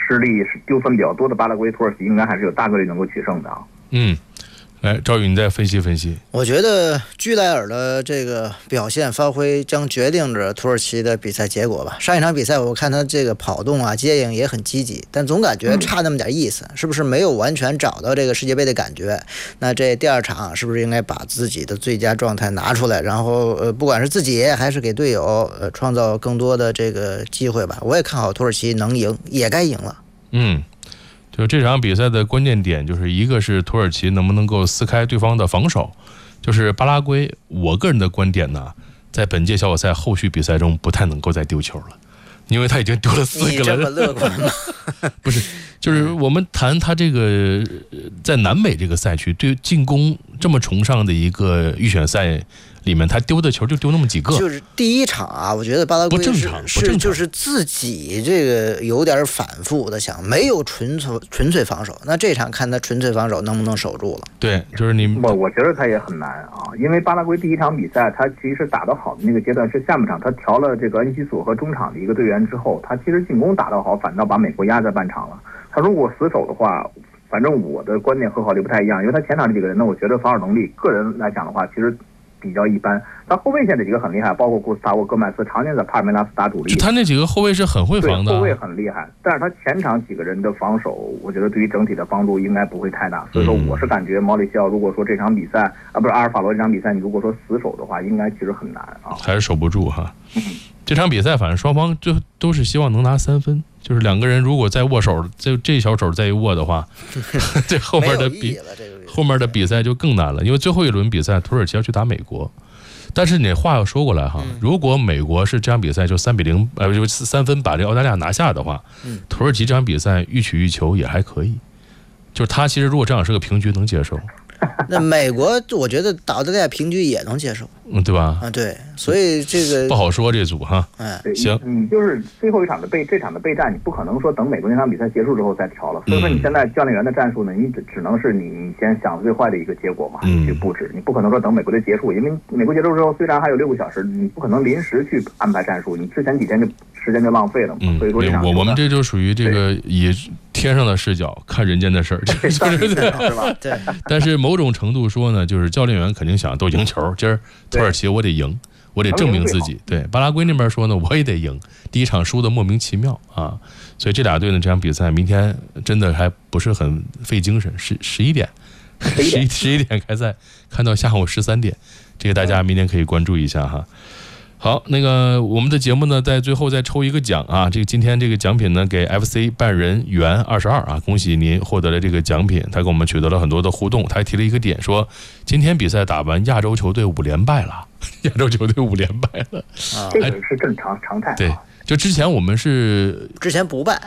失利丢分比较多的巴拉圭、土耳其应该还是有大概率能够取胜的啊。 来，赵宇，你再分析分析。 我觉得居莱尔的这个表现发挥将决定着土耳其的比赛结果吧。上一场比赛我看他这个跑动啊、接应也很积极，但总感觉差那么点意思，是不是没有完全找到这个世界杯的感觉？那这第二场是不是应该把自己的最佳状态拿出来，然后不管是自己还是给队友创造更多的这个机会吧？我也看好土耳其能赢，也该赢了。 就这场比赛的关键点就是一个是土耳其能不能够撕开对方的防守，就是巴拉圭，我个人的观点呢，在本届小组赛后续比赛中不太能够再丢球了，因为他已经丢了4个了。 你这么乐观吗？ 不是，就是我们谈他这个在南美这个赛区对进攻这么崇尚的一个预选赛里面，他丢的球就丢那么几个。 就是第一场啊，我觉得巴拉圭是就是自己这个有点反复的想，没有纯粹防守。那这场看他纯粹防守能不能守住了？ 对，就是你我觉得他也很难啊，因为巴拉圭第一场比赛他其实打得好的那个阶段是下半场，他调了这个恩西索和中场的一个队员之后，他其实进攻打得好，反倒把美国压在半场了。他如果死守的话，反正我的观点和郝律不太一样，因为他前场这几个人呢，我觉得防守能力个人来讲的话，其实比较一般。他后卫线这几个很厉害，包括古斯塔沃戈麦斯，常年在帕尔梅拉斯打主力。 他那几个后卫是很会防的， 后卫很厉害，但是他前场几个人的防守，我觉得对于整体的帮助应该不会太大。所以说，我是感觉毛里西奥如果说这场比赛不是阿尔法罗这场比赛，你如果说死守的话，应该其实很难啊， 还是守不住哈。这场比赛反正双方就都是希望能拿3分，就是两个人如果再握手，这小手再一握的话，这后面的比赛就更难了，因为最后一轮比赛土耳其要去打美国。但是你话要说过来哈，如果美国是这场比赛就3-0，就3分把这澳大利亚拿下的话，土耳其这场比赛欲取欲求也还可以，就是他其实如果这样是个平局能接受。 那美国我觉得打澳大利亚平局也能接受， 对吧？ 对，所以这个不好说这组哈。行， 你就是最后一场的这场的备战，你不可能说等美国那场比赛结束之后再调了。所以说你现在教练员的战术呢，你只能是你先想最坏的一个结果嘛，去布置。你不可能说等美国队结束，因为美国结束之后虽然还有6个小时，你不可能临时去安排战术，你之前几天就时间就浪费了嘛。所以说我们这就属于这个以天上的视角看人间的事儿，是吧？ 对。 但是某种程度说呢，就是教练员肯定想都赢球，今儿土耳其我得赢，我得证明自己。对，巴拉圭那边说呢，我也得赢，第一场输的莫名其妙啊，所以这俩队呢，这场比赛明天真的还不是很费精神，11点开赛，看到下午13点，这个大家明天可以关注一下哈。好，那个我们的节目呢，在最后再抽一个奖啊，这个今天这个奖品呢，给 FC 半人缘22啊，恭喜您获得了这个奖品。他跟我们取得了很多的互动，他还提了一个点，说今天比赛打完，亚洲球队5连败了，亚洲球队5连败了， 这个是正常常态。 对，就之前我们是之前不败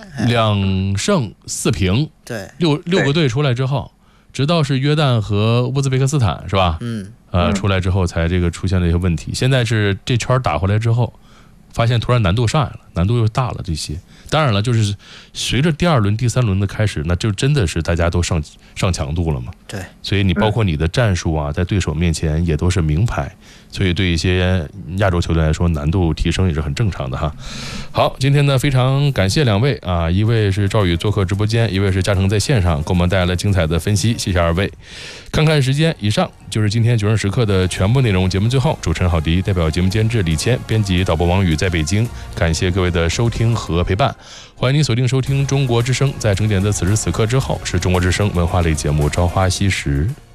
2胜4平， 对， 六个队出来之后，直到是约旦和乌兹别克斯坦是吧？出来之后才这个出现了一些问题。现在是这圈打回来之后，发现突然难度上来了，难度又大了这些。当然了，就是随着第2轮、第3轮的开始，那就真的是大家都上强度了嘛。 对， 所以你包括你的战术啊，在对手面前也都是名牌，所以对一些亚洲球队来说，难度提升也是很正常的哈。好，今天呢非常感谢2位啊，一位是赵宇做客直播间，一位是嘉诚在线上给我们带来了精彩的分析，谢谢2位。看看时间，以上就是今天9时时刻的全部内容。节目最后，主持人郝迪代表节目监制李谦，编辑导播王宇在北京，感谢各位的收听和陪伴。欢迎您锁定收听中国之声，在整点的此时此刻之后，是中国之声文化类节目《朝花夕拾》。